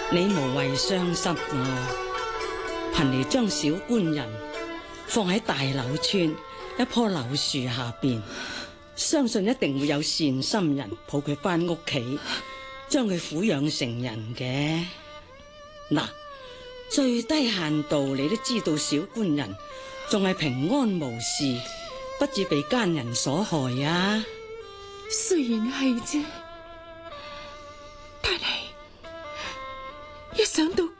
你無謂傷心啊！貧尼將小官人放喺大柳村一棵柳樹下邊，相信一定會有善心人抱佢翻屋企，將佢撫養成人嘅。嗱，最低限度你都知道小官人仲係平安無事，不致被奸人所害啊。 雖然係啫，但係一想到